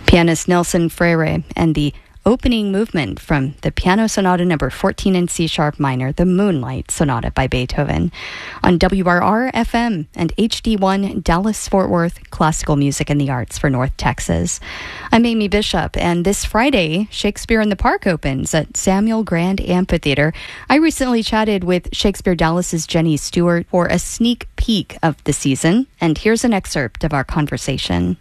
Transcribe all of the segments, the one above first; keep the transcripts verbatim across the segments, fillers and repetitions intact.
Pianist Nelson Freire and the opening movement from the Piano Sonata number fourteen in C sharp minor, the Moonlight Sonata by Beethoven, on W R R F M and H D one Dallas-Fort Worth, classical music and the arts for North Texas. I'm Amy Bishop, and this Friday, Shakespeare in the Park opens at Samuel Grand Amphitheater. I recently chatted with Shakespeare Dallas's Jenny Stewart for a sneak peek of the season, and here's an excerpt of our conversation.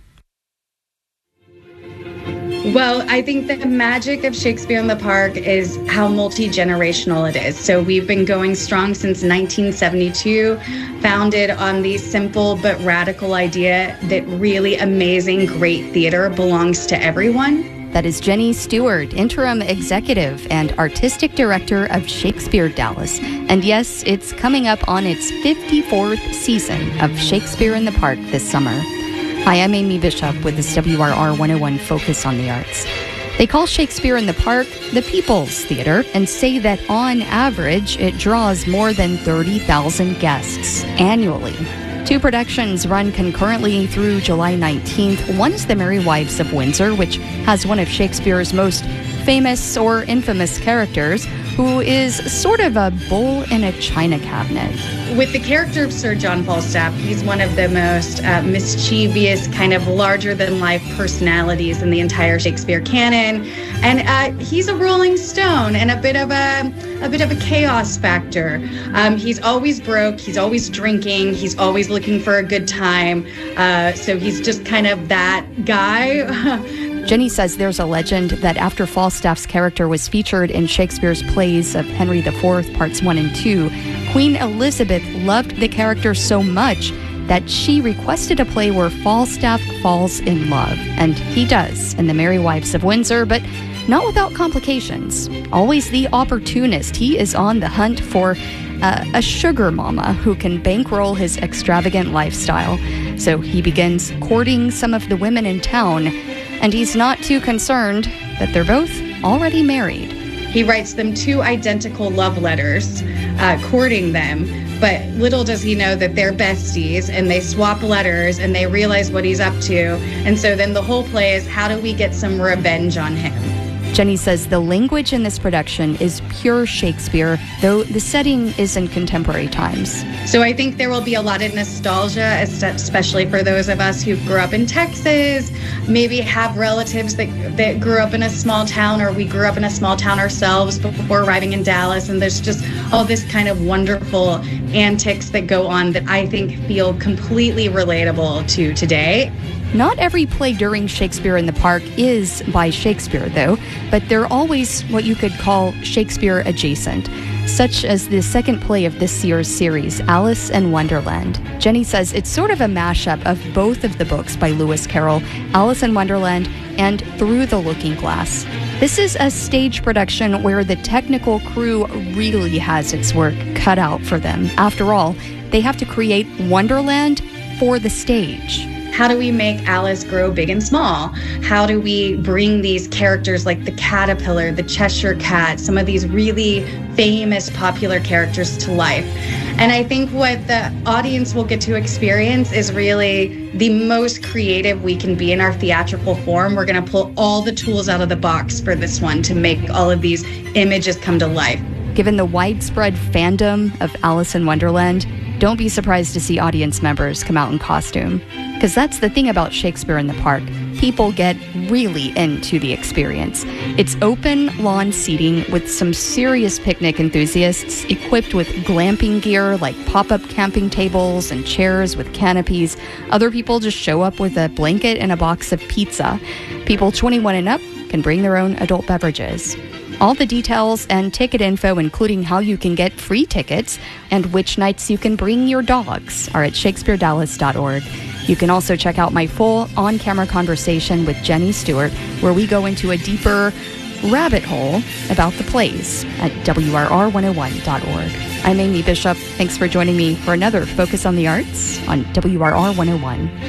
Well, I think the magic of Shakespeare in the Park is how multi-generational it is. So we've been going strong since nineteen seventy-two, founded on the simple but radical idea that really amazing, great theater belongs to everyone. That is Jenny Stewart, interim executive and artistic director of Shakespeare Dallas. And yes, it's coming up on its fifty-fourth season of Shakespeare in the Park this summer. Hi, I'm Amy Bishop with this W R R one oh one Focus on the Arts. They call Shakespeare in the Park the People's Theater and say that on average it draws more than thirty thousand guests annually. Two productions run concurrently through July nineteenth. One is The Merry Wives of Windsor, which has one of Shakespeare's most famous or infamous characters, who is sort of a bull in a china cabinet. With the character of Sir John Falstaff, he's one of the most uh, mischievous, kind of larger-than-life personalities in the entire Shakespeare canon, and uh, he's a rolling stone and a bit of a a bit of a chaos factor. Um, he's always broke. He's always drinking. He's always looking for a good time. Uh, so he's just kind of that guy. Jenny says there's a legend that after Falstaff's character was featured in Shakespeare's plays of Henry the Fourth, parts one and two, Queen Elizabeth loved the character so much that she requested a play where Falstaff falls in love. And he does in The Merry Wives of Windsor, but not without complications. Always the opportunist, he is on the hunt for uh, a sugar mama who can bankroll his extravagant lifestyle. So he begins courting some of the women in town, and he's not too concerned that they're both already married. He writes them two identical love letters, uh, courting them, but little does he know that they're besties, and they swap letters, and they realize what he's up to. And so then the whole play is, how do we get some revenge on him? Jenny says the language in this production is pure Shakespeare, though the setting is in contemporary times. So I think there will be a lot of nostalgia, especially for those of us who grew up in Texas, maybe have relatives that, that grew up in a small town, or we grew up in a small town ourselves before arriving in Dallas. And there's just all this kind of wonderful antics that go on that I think feel completely relatable to today. Not every play during Shakespeare in the Park is by Shakespeare, though, but they're always what you could call Shakespeare adjacent, such as the second play of this year's series, Alice in Wonderland. Jenny says it's sort of a mashup of both of the books by Lewis Carroll, Alice in Wonderland and Through the Looking Glass. This is a stage production where the technical crew really has its work cut out for them. After all, they have to create Wonderland for the stage. How do we make Alice grow big and small? How do we bring these characters like the caterpillar, the Cheshire Cat, some of these really famous popular characters to life? And I think what the audience will get to experience is really the most creative we can be in our theatrical form. We're going to pull all the tools out of the box for this one to make all of these images come to life. Given the widespread fandom of Alice in Wonderland, don't be surprised to see audience members come out in costume. Because that's the thing about Shakespeare in the Park. People get really into the experience. It's open lawn seating with some serious picnic enthusiasts equipped with glamping gear like pop-up camping tables and chairs with canopies. Other people just show up with a blanket and a box of pizza. People twenty-one and up can bring their own adult beverages. All the details and ticket info, including how you can get free tickets and which nights you can bring your dogs, are at shakespeare dallas dot org. You can also check out my full on-camera conversation with Jenny Stewart, where we go into a deeper rabbit hole about the plays at W R R one oh one dot org. I'm Amy Bishop. Thanks for joining me for another Focus on the Arts on W R R one oh one.